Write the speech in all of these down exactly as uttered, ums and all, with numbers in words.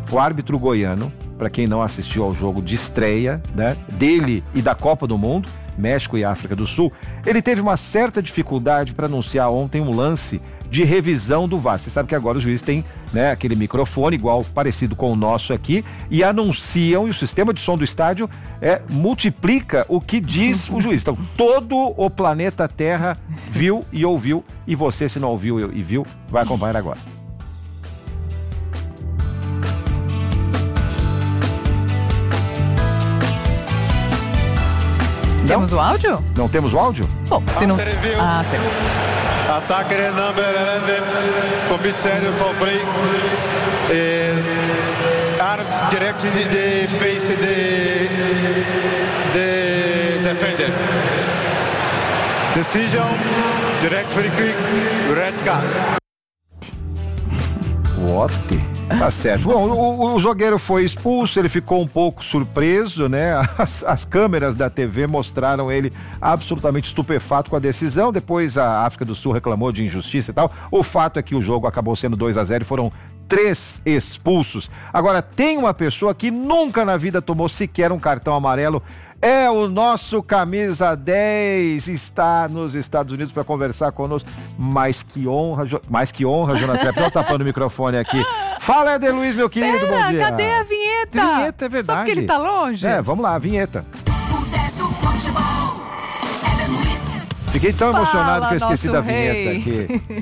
o árbitro goiano, para quem não assistiu ao jogo de estreia, né, dele e da Copa do Mundo, México e África do Sul, ele teve uma certa dificuldade para anunciar ontem um lance de revisão do V A R. Você sabe que agora o juiz tem, né, aquele microfone igual, parecido com o nosso aqui, e anunciam, e o sistema de som do estádio é, multiplica o que diz o juiz. Então, todo o planeta Terra viu e ouviu, e você, se não ouviu e viu, vai acompanhar agora. Temos o áudio? Não temos o áudio? Bom, se não... Ah, tem. Attacker number eleven, commissariat for break is arms directed the face the the defender. Decision, direct free kick, red card. What? Tá certo. Bom, o, o jogueiro foi expulso, ele ficou um pouco surpreso, né? As, as câmeras da T V mostraram ele absolutamente estupefato com a decisão. Depois a África do Sul reclamou de injustiça e tal. O fato é que o jogo acabou sendo dois a zero e foram três expulsos. Agora, tem uma pessoa que nunca na vida tomou sequer um cartão amarelo. É o nosso camisa dez, está nos Estados Unidos para conversar conosco. Mas que honra, mais que honra, Jonathan Trepp. Não tapando o microfone aqui. Fala, Éder Luiz, meu querido, Pera, bom dia. Cadê a vinheta? Vinheta, é verdade. Só porque ele tá longe? É, vamos lá, a vinheta. Fiquei tão Fala, emocionado que eu esqueci da rei. vinheta aqui.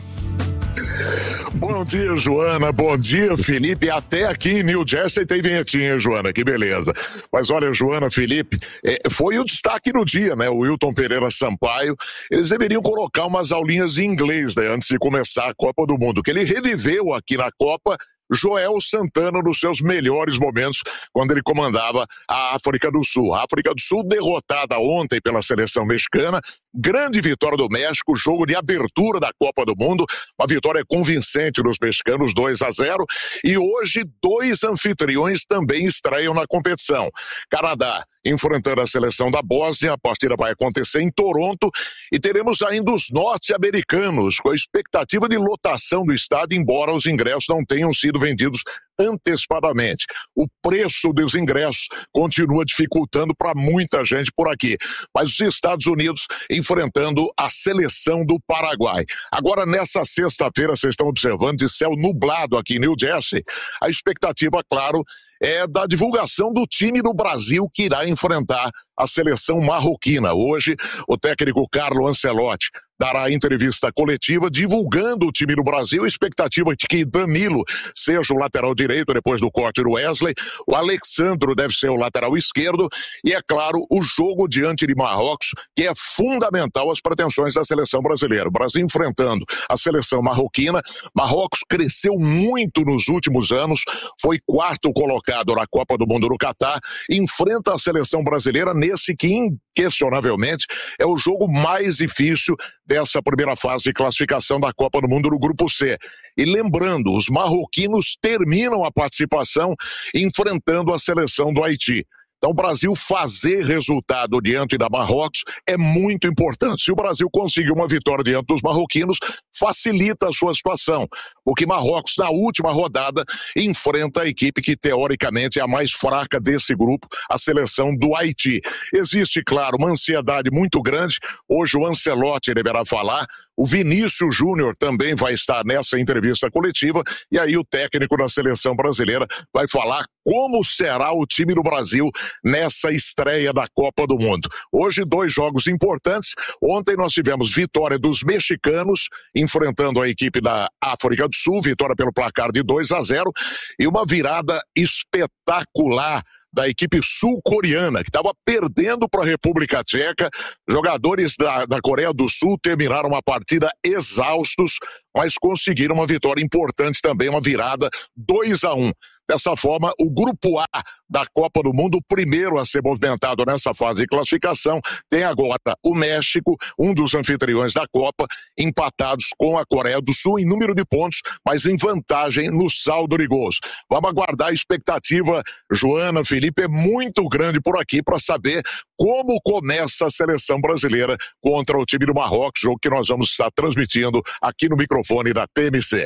Bom dia, Joana. Bom dia, Felipe. Até aqui em New Jersey tem vinhetinha, Joana. Que beleza. Mas olha, Joana, Felipe, é, foi o destaque no dia, né? O Wilton Pereira Sampaio. Eles deveriam colocar umas aulinhas de inglês, né? Antes de começar a Copa do Mundo. Que ele reviveu aqui na Copa Joel Santana nos seus melhores momentos quando ele comandava a África do Sul. A África do Sul derrotada ontem pela seleção mexicana, grande vitória do México, jogo de abertura da Copa do Mundo, uma vitória convincente dos mexicanos, dois a zero, e hoje dois anfitriões também estreiam na competição. Canadá enfrentando a seleção da Bósnia, a partida vai acontecer em Toronto, e teremos ainda os norte-americanos, com a expectativa de lotação do estádio, embora os ingressos não tenham sido vendidos antecipadamente. O preço dos ingressos continua dificultando para muita gente por aqui. Mas os Estados Unidos enfrentando a seleção do Paraguai. Agora, nessa sexta-feira, vocês estão observando de céu nublado aqui em New Jersey, a expectativa, claro, é da divulgação do time do Brasil que irá enfrentar a seleção marroquina. Hoje, o técnico Carlo Ancelotti dará entrevista coletiva divulgando o time do Brasil, a expectativa de que Danilo seja o lateral direito depois do corte do Wesley, o Alexandro deve ser o lateral esquerdo e, é claro, o jogo diante de Marrocos, que é fundamental às pretensões da seleção brasileira. O Brasil enfrentando a seleção marroquina. Marrocos cresceu muito nos últimos anos, foi quarto colocado na Copa do Mundo no Catar, enfrenta a seleção brasileira nesse que, inquestionavelmente, é o jogo mais difícil dessa primeira fase de classificação da Copa do Mundo no Grupo C. E lembrando, os marroquinos terminam a participação enfrentando a seleção do Haiti. Então, o Brasil fazer resultado diante da Marrocos é muito importante. Se o Brasil conseguir uma vitória diante dos marroquinos, facilita a sua situação, porque Marrocos, na última rodada, enfrenta a equipe que, teoricamente, é a mais fraca desse grupo, a seleção do Haiti. Existe, claro, uma ansiedade muito grande. Hoje o Ancelotti deverá falar, o Vinícius Júnior também vai estar nessa entrevista coletiva, e aí o técnico da seleção brasileira vai falar como será o time do Brasil nessa estreia da Copa do Mundo. Hoje, dois jogos importantes. Ontem nós tivemos vitória dos mexicanos, enfrentando a equipe da África do Sul, vitória pelo placar de dois a zero, e uma virada espetacular da equipe sul-coreana, que estava perdendo para a República Tcheca. Jogadores da, da Coreia do Sul terminaram a partida exaustos, mas conseguiram uma vitória importante também, uma virada dois a um. Dessa forma, o Grupo A da Copa do Mundo, o primeiro a ser movimentado nessa fase de classificação, tem agora o México, um dos anfitriões da Copa, empatados com a Coreia do Sul em número de pontos, mas em vantagem no saldo de gols. Vamos aguardar a expectativa, Joana, Felipe, é muito grande por aqui para saber como começa a seleção brasileira contra o time do Marrocos, jogo que nós vamos estar transmitindo aqui no microfone da T M C.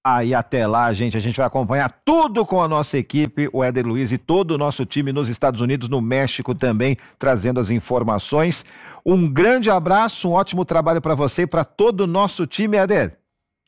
Aí até lá, gente, a gente vai acompanhar tudo com a nossa equipe, o Éder Luiz e todo o nosso time nos Estados Unidos, no México também, trazendo as informações. Um grande abraço, um ótimo trabalho para você e para todo o nosso time, Éder.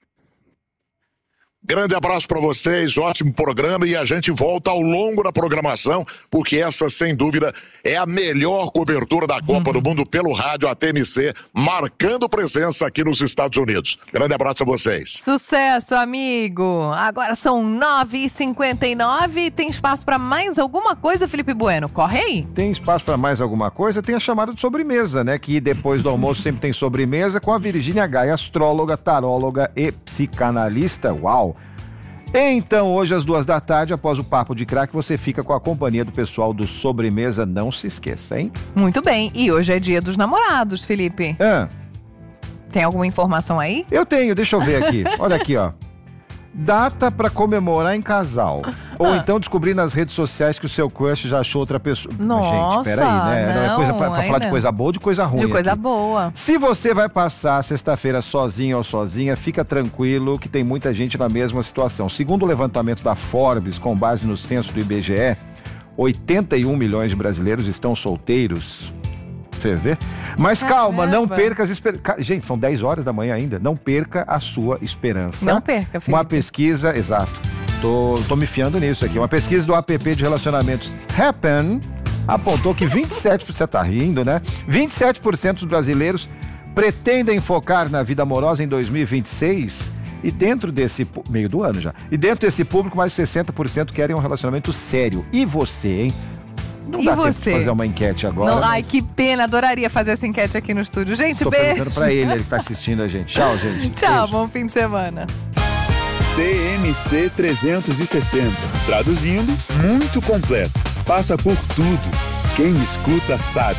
Grande abraço para vocês, ótimo programa, e a gente volta ao longo da programação, porque essa, sem dúvida, é a melhor cobertura da Copa uhum. do Mundo pelo rádio, a T M C, marcando presença aqui nos Estados Unidos. Grande abraço a vocês. Sucesso, amigo! Agora são nove e cinquenta e nove, tem espaço para mais alguma coisa, Felipe Bueno? Corre aí! Tem espaço para mais alguma coisa? Tem a chamada de sobremesa, né? Que depois do almoço sempre tem sobremesa com a Virgínia Gaia, astróloga, taróloga e psicanalista. Uau! Então, hoje às duas da tarde, após o Papo de Craque, você fica com a companhia do pessoal do Sobremesa, não se esqueça, hein? Muito bem, e hoje é dia dos namorados, Felipe. Ah. Tem alguma informação aí? Eu tenho, deixa eu ver aqui. Olha aqui, ó. Data pra comemorar em casal. Ou ah. então descobrir nas redes sociais que o seu crush já achou outra pessoa. Nossa, gente, peraí, né? Não, é coisa pra, pra falar de coisa boa ou de coisa ruim. De coisa aqui. boa. Se você vai passar a sexta-feira sozinho ou sozinha, fica tranquilo que tem muita gente na mesma situação. Segundo o levantamento da Forbes, com base no censo do I B G E, oitenta e um milhões de brasileiros estão solteiros. Você vê? Mas Caramba. calma, não perca as esperanças. Gente, são dez horas da manhã ainda. Não perca a sua esperança. Não perca, Felipe. Uma pesquisa, exato. Tô, tô me fiando nisso aqui. Uma pesquisa do app de relacionamentos Happn apontou que vinte e sete por cento, você tá rindo, né? vinte e sete por cento dos brasileiros pretendem focar na vida amorosa em dois mil e vinte e seis. E dentro desse, meio do ano já, e dentro desse público, mais sessenta por cento querem um relacionamento sério. E você, hein? Não e dá você? tempo de fazer uma enquete agora. Não, mas... Ai, que pena, adoraria fazer essa enquete aqui no estúdio. Gente, Tô beijo. perguntando pra ele, ele que tá assistindo a gente. Tchau, gente. Tchau, beijo. bom fim de semana. T M C trezentos e sessenta. Traduzindo, muito completo. Passa por tudo. Quem escuta sabe.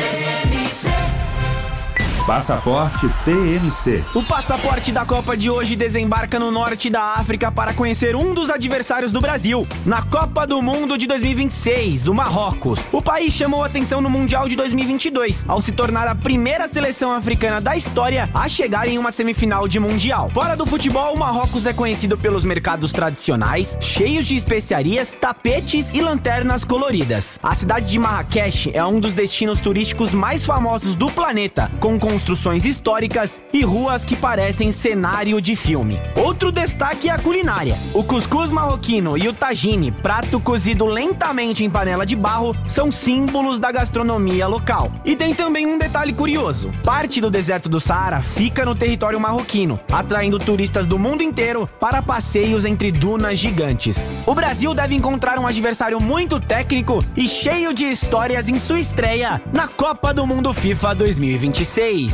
Passaporte T M C. O passaporte da Copa de hoje desembarca no norte da África para conhecer um dos adversários do Brasil, na Copa do Mundo de dois mil e vinte e seis, o Marrocos. O país chamou atenção no Mundial de dois mil e vinte e dois, ao se tornar a primeira seleção africana da história a chegar em uma semifinal de Mundial. Fora do futebol, o Marrocos é conhecido pelos mercados tradicionais, cheios de especiarias, tapetes e lanternas coloridas. A cidade de Marrakech é um dos destinos turísticos mais famosos do planeta, com construções históricas e ruas que parecem cenário de filme. Outro destaque é a culinária. O cuscuz marroquino e o tagine, prato cozido lentamente em panela de barro, são símbolos da gastronomia local. E tem também um detalhe curioso. Parte do deserto do Saara fica no território marroquino, atraindo turistas do mundo inteiro para passeios entre dunas gigantes. O Brasil deve encontrar um adversário muito técnico e cheio de histórias em sua estreia na Copa do Mundo FIFA dois mil e vinte e seis.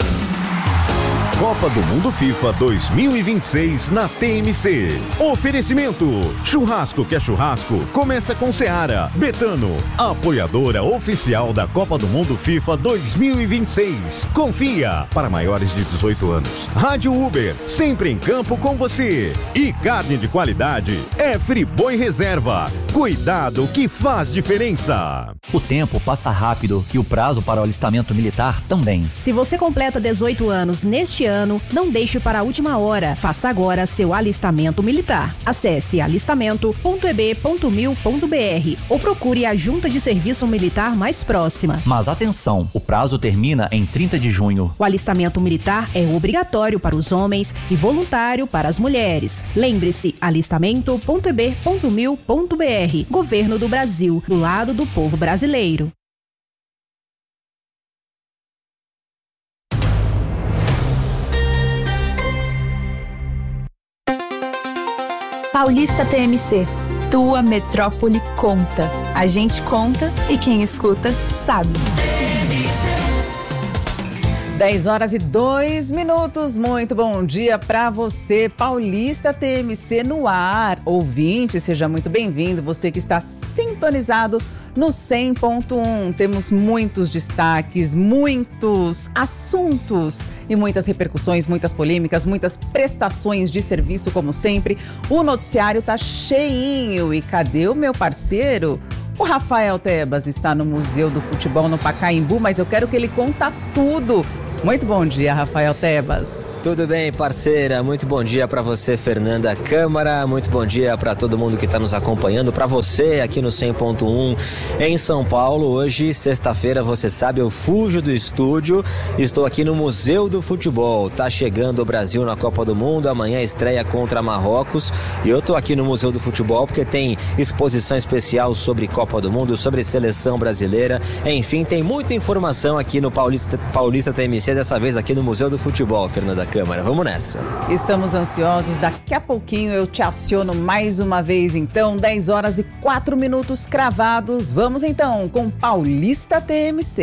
Copa do Mundo FIFA dois mil e vinte e seis na T M C. Oferecimento: churrasco que é churrasco, começa com Seara. Betano, apoiadora oficial da Copa do Mundo FIFA dois mil e vinte e seis. Confia, para maiores de dezoito anos. Rádio Uber, sempre em campo com você. E carne de qualidade é Friboi Reserva. Cuidado que faz diferença. O tempo passa rápido e o prazo para o alistamento militar também. Se você completa dezoito anos neste ano, não deixe para a última hora. Faça agora seu alistamento militar. Acesse alistamento ponto e b ponto mil ponto b r ou procure a junta de serviço militar mais próxima. Mas atenção, o prazo termina em trinta de junho. O alistamento militar é obrigatório para os homens e voluntário para as mulheres. Lembre-se, alistamento ponto e b ponto mil ponto b r. Governo do Brasil, do lado do povo brasileiro. Paulista T M C, tua metrópole conta. A gente conta e quem escuta sabe. dez horas e dois minutos, muito bom dia para você, Paulista T M C no ar. Ouvinte, seja muito bem-vindo, você que está sintonizado no cem ponto um. Temos muitos destaques, muitos assuntos e muitas repercussões, muitas polêmicas, muitas prestações de serviço, como sempre. O noticiário tá cheinho. E cadê o meu parceiro? O Rafael Tebas está no Museu do Futebol no Pacaembu, mas eu quero que ele conta tudo. Muito bom dia, Rafael Tebas. Tudo bem, parceira? Muito bom dia para você, Fernanda Câmara. Muito bom dia para todo mundo que está nos acompanhando. Para você aqui no cem ponto um em São Paulo. Hoje, sexta-feira, você sabe, eu fujo do estúdio. Estou aqui no Museu do Futebol. Tá chegando o Brasil na Copa do Mundo. Amanhã estreia contra Marrocos. E eu tô aqui no Museu do Futebol porque tem exposição especial sobre Copa do Mundo, sobre seleção brasileira. Enfim, tem muita informação aqui no Paulista, Paulista T M C, dessa vez aqui no Museu do Futebol, Fernanda Câmara. Vamos nessa. Estamos ansiosos. Daqui a pouquinho eu te aciono mais uma vez, então, dez horas e quatro minutos cravados. Vamos então com Paulista T M C.